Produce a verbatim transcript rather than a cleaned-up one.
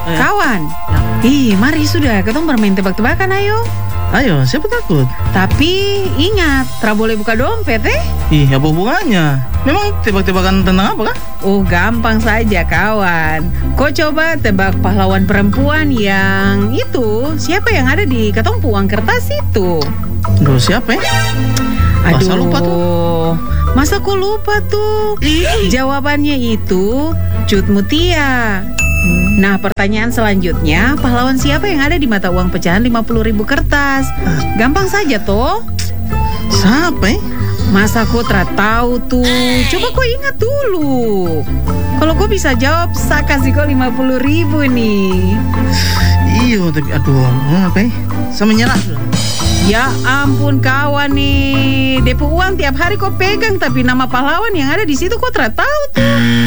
Eh. Kawan, ih mari sudah, kita bermain tebak-tebakan ayo. Ayo, siapa takut? Tapi ingat, tak boleh buka dompet eh. Ih, apa hubungannya? Memang tebak-tebakan tentang apa kah? Oh gampang saja kawan. Kau coba tebak pahlawan perempuan yang itu. Siapa yang ada di ketong uang kertas itu? Duh, siapa ya? Masa Aduh, lupa tuh? Masa kok lupa tuh? Jawabannya itu Cut Mutia. Nah, pertanyaan selanjutnya, pahlawan siapa yang ada di mata uang pecahan lima puluh ribu kertas? Gampang saja toh. Siapa ya? Masa kau tak tahu tuh? Coba kau ingat dulu. Kalau kau bisa jawab, saya kasih kau lima puluh ribu nih. Iyo, tapi aduh, apa ya? Saya menyerah sudah. Ya ampun kawan nih, depo uang tiap hari kau pegang, tapi nama pahlawan yang ada di situ kau tak tahu tuh.